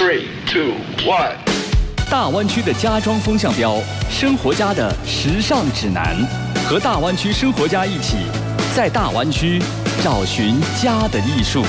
3, 2, 1。 大湾区的家装风向标，生活家的时尚指南，和大湾区生活家一起，在大湾区找寻家的艺术。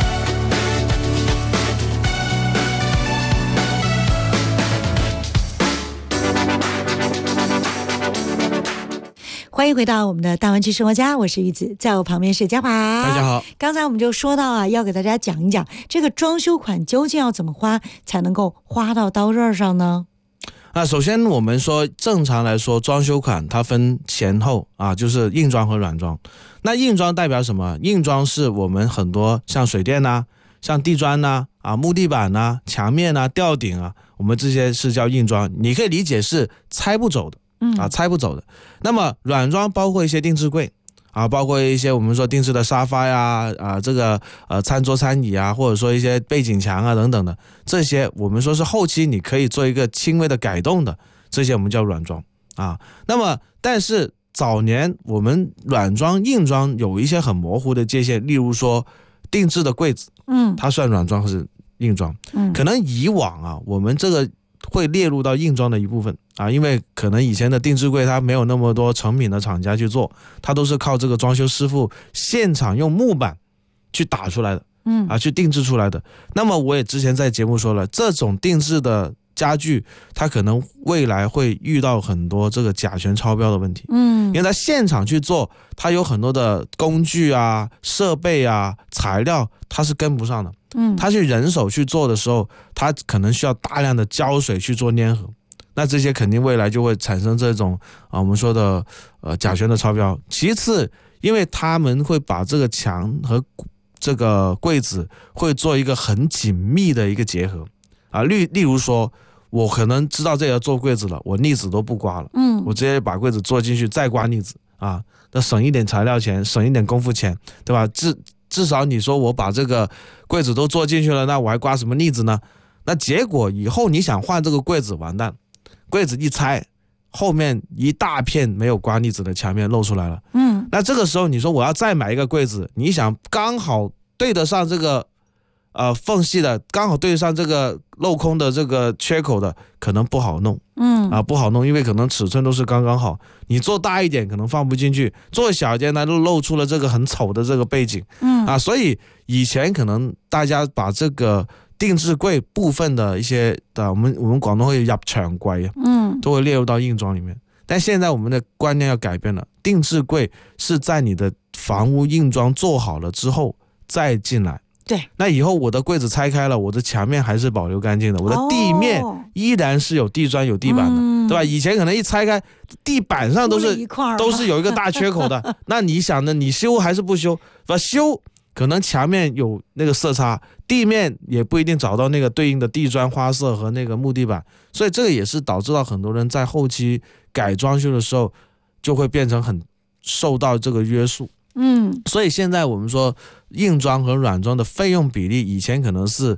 欢迎回到我们的大湾区生活家，我是玉子，在我旁边是嘉华。 大家好。 刚才我们就说到啊，要给大家讲一讲这个装修款究竟要怎么花才能够花到刀刃上呢？ 首先我们说正常来说装修款它分前后啊，就是硬装和软装。那硬装代表什么？硬装是我们很多像水电啊，像地砖啊，木地板啊，墙面啊，吊顶啊，我们这些是叫硬装，你可以理解是拆不走的。拆不走的。那么软装包括一些定制柜包括一些我们说定制的沙发呀这个餐桌餐椅啊，或者说一些背景墙啊等等的，这些我们说是后期你可以做一个轻微的改动的，这些我们叫软装那么但是早年我们软装硬装有一些很模糊的界限，例如说定制的柜子它算软装还是硬装可能以往我们这个会列入到硬装的一部分因为可能以前的定制柜它没有那么多成品的厂家去做，它都是靠这个装修师傅现场用木板去打出来的去定制出来的。那么我也之前在节目说了，这种定制的家具它可能未来会遇到很多这个甲醛超标的问题因为它现场去做，它有很多的工具设备材料它是跟不上的他去人手去做的时候，他可能需要大量的胶水去做粘合，那这些肯定未来就会产生这种我们说的甲醛的超标。其次，因为他们会把这个墙和这个柜子会做一个很紧密的一个结合例如说我可能知道这要做柜子了，我腻子都不刮了我直接把柜子做进去再刮腻子那省一点材料钱，省一点功夫钱，对吧？至少你说我把这个柜子都做进去了，那我还刮什么腻子呢？那结果以后你想换这个柜子完蛋，柜子一拆，后面一大片没有刮腻子的墙面露出来了那这个时候你说我要再买一个柜子，你想刚好对得上这个缝隙的，刚好对上这个镂空的这个缺口的，可能不好弄不好弄，因为可能尺寸都是刚刚好，你做大一点可能放不进去，做小一点呢露出了这个很丑的这个背景所以以前可能大家把这个定制柜部分的一些我们广东会入墙柜都会列入到硬装里面。但现在我们的观念要改变了，定制柜是在你的房屋硬装做好了之后再进来。 对， 那以后我的柜子拆开了，我的墙面还是保留干净的，我的地面依然是有地砖有地板的对吧？以前可能一拆开地板上都是有一个大缺口的那你想呢，你修还是不修？修可能墙面有那个色差，地面也不一定找到那个对应的地砖花色和那个木地板，所以这个也是导致到很多人在后期改装修的时候就会变成很受到这个约束所以现在我们说硬装和软装的费用比例，以前可能是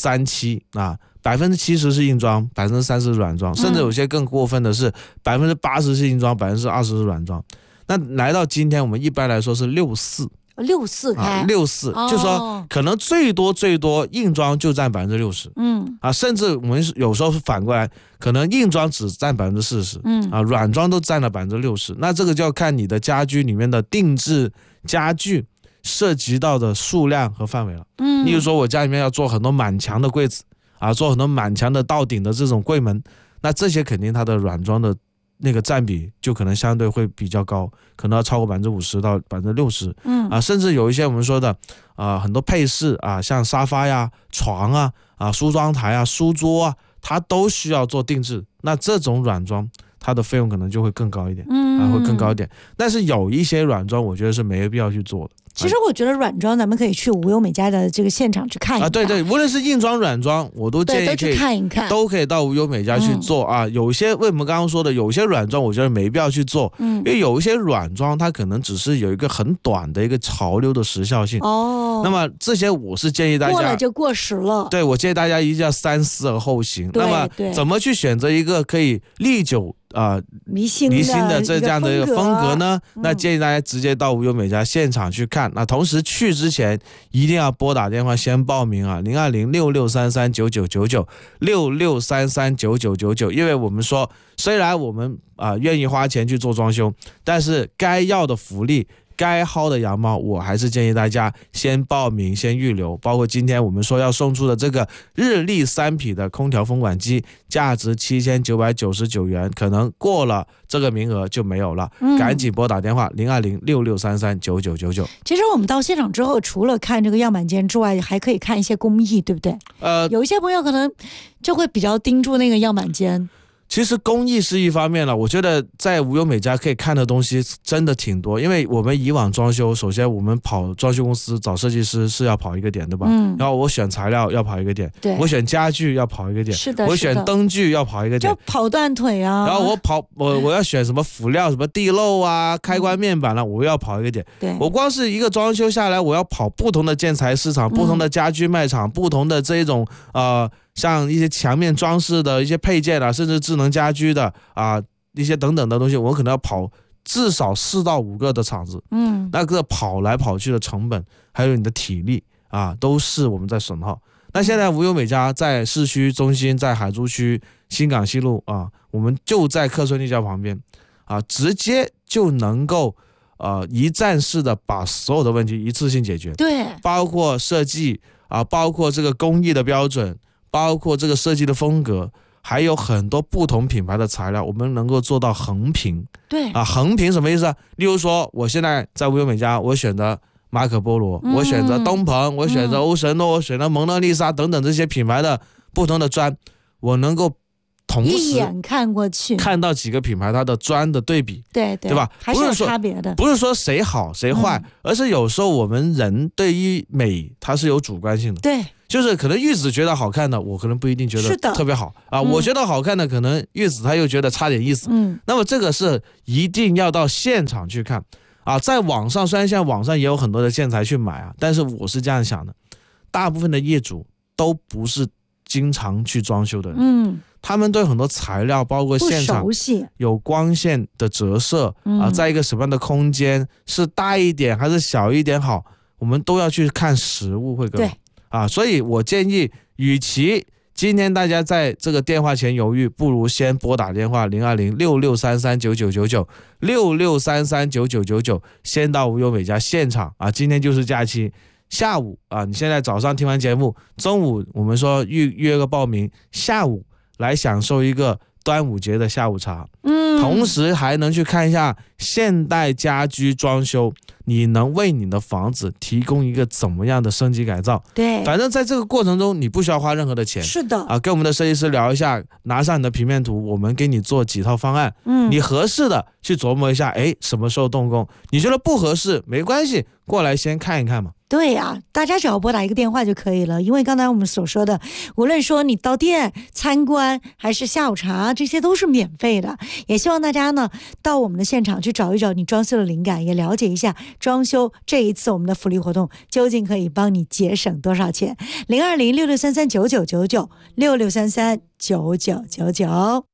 3-770%是硬装，30%是软装甚至有些更过分的是80%是硬装，20%是软装。那来到今天我们一般来说是64 开 64就说可能最多硬装就占60%甚至我们有时候是反过来，可能硬装只占40%软装都占了60%。那这个就要看你的家居里面的定制家具涉及到的数量和范围了例如说我家里面要做很多满墙的柜子做很多满墙的到顶的这种柜门，那这些肯定它的软装的那个占比就可能相对会比较高，可能要超过50%到60%甚至有一些我们说的很多配饰像沙发呀、床梳妆台书桌它都需要做定制，那这种软装它的费用可能就会更高一点会更高一点。但是有一些软装我觉得是没必要去做的。 其实我觉得软装咱们可以去无忧美家的这个现场去看一看对，无论是硬装软装我都建议都去看一看， 都可以到无忧美家去做有些为我们刚刚说的有些软装我觉得没必要去做因为有一些软装它可能只是有一个很短的一个潮流的时效性那么这些我是建议大家过了就过时了。 对，我建议大家一定要三思而后行。那么怎么去选择一个可以历久弥新的这样的一个风格呢那建议大家直接到无忧美家现场去看看。那同时去之前一定要拨打电话先报名啊，02066339999，66339999，因为我们说虽然我们愿意花钱去做装修，但是该要的福利，该薅的羊毛，我还是建议大家先报名先预留。包括今天我们说要送出的这个日立3匹的空调风管机，价值7999元，可能过了这个名额就没有了，赶紧拨打电话02066339999。 其实我们到现场之后，除了看这个样板间之外，还可以看一些工艺，对不对？有一些朋友可能就会比较盯住那个样板间。 其实工艺是一方面了，我觉得在无忧美家可以看的东西真的挺多，因为我们以往装修，首先我们跑装修公司找设计师是要跑一个点，对吧？然后我选材料要跑一个点， 对， 我选家具要跑一个点， 是的， 我选灯具要跑一个点， 就跑断腿啊。 然后我要选什么辅料，什么地漏啊、开关面板了，我要跑一个点。 对， 我光是一个装修下来，我要跑不同的建材市场、不同的家居卖场、不同的这一种像一些墙面装饰的一些配件啊，甚至智能家居的一些等等的东西，我可能要跑至少4到5个的厂子。那个跑来跑去的成本，还有你的体力都是我们在损耗。那现在无忧美家在市区中心，在海珠区新港西路我们就在客村立交旁边直接就能够一站式的把所有的问题一次性解决。 对， 包括设计包括这个工艺的标准，包括这个设计的风格，还有很多不同品牌的材料，我们能够做到横屏。 对横屏什么意思？例如说我现在在无忧美家，我选择马可波罗，我选择东鹏，我选择欧神诺，我选择蒙娜丽莎等等这些品牌的不同的砖，我能够同时一眼看过去看到几个品牌它的砖的对比，对吧？ 还是有差别的， 不是说谁好谁坏，而是有时候我们人对于美它是有主观性的。 对， 就是可能玉子觉得好看的，我可能不一定觉得特别好我觉得好看的，可能玉子他又觉得差点意思。那么这个是一定要到现场去看在网上虽然现在网上也有很多的建材去买但是我是这样想的，大部分的业主都不是经常去装修的人。他们对很多材料，包括现场有光线的折射在一个什么样的空间，是大一点还是小一点好，我们都要去看实物会更好所以我建议，与其今天大家在这个电话前犹豫，不如先拨打电话02066339999，66339999，先到无忧美家现场今天就是假期，下午你现在早上听完节目，中午我们说约个报名，下午来享受一个端午节的下午茶。同时还能去看一下现代家居装修，你能为你的房子提供一个怎么样的升级改造。 对， 反正在这个过程中你不需要花任何的钱。 是的跟我们的设计师聊一下，拿上你的平面图，我们给你做几套方案。你合适的去琢磨一下，什么时候动工，你觉得不合适没关系，过来先看一看嘛。 对呀，大家只要拨打一个电话就可以了。因为刚才我们所说的，无论说你到店参观还是下午茶，这些都是免费的。也希望大家呢到我们的现场去找一找你装修的灵感，也了解一下装修这一次我们的福利活动究竟可以帮你节省多少钱。02066339999，66339999。